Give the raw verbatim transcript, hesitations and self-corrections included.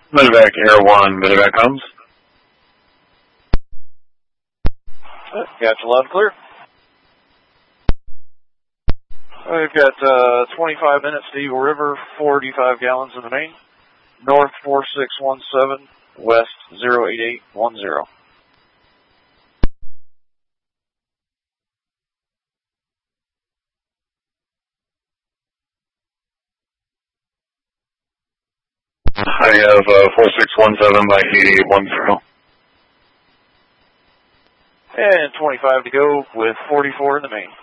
Medevac Air one, Medevac comes. Got you loud and clear. We've got uh, twenty-five minutes to Eagle River, forty-five gallons in the main. North four six one seven, west zero eight eight one zero. I have uh, four six one seven by eight eight one zero. And twenty-five to go with forty-four in the main.